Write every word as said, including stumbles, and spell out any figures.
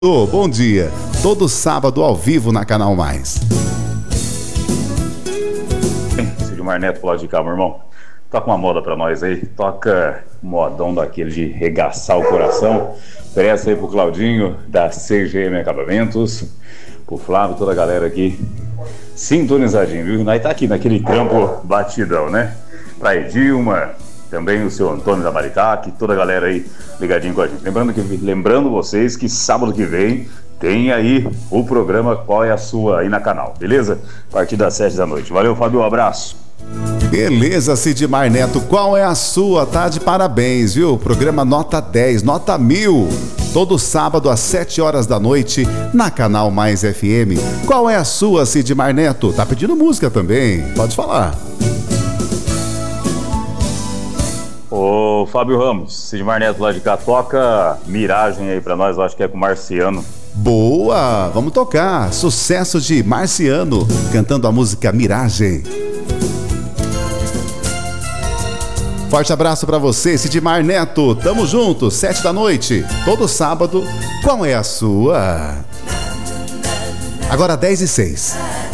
Ô, bom dia, todo sábado ao vivo na Canal Mais. Sidmar Neto, pro lado de cá, meu irmão. Toca uma moda pra nós aí, toca um modão daquele de regaçar o coração. Presta aí pro Claudinho, da C G M Acabamentos, pro Flávio, toda a galera aqui, sintonizadinho, viu? Nós tá aqui naquele trampo batidão, né? Pra Edilma, também o seu Antônio da Maritac, toda a galera aí ligadinho com a gente. Lembrando, que, lembrando vocês que sábado que vem tem aí o programa Qual é a Sua aí na Canal, beleza? A partir das sete da noite. Valeu, Fábio, um abraço. Beleza, Sidmar Neto, qual é a sua? Tá de parabéns, viu? Programa nota dez, nota mil. Todo sábado às sete horas da noite na Canal Mais F M. Qual é a sua, Sidmar Neto? Tá pedindo música também, pode falar. Ô, Fábio Ramos, Sidmar Neto lá de cá, toca Miragem aí pra nós, eu acho que é com o Marciano. Boa, vamos tocar. Sucesso de Marciano, cantando a música Miragem. Forte abraço pra você, Sidmar Neto. Tamo junto, sete da noite, todo sábado. Qual é a sua? Agora dez e seis.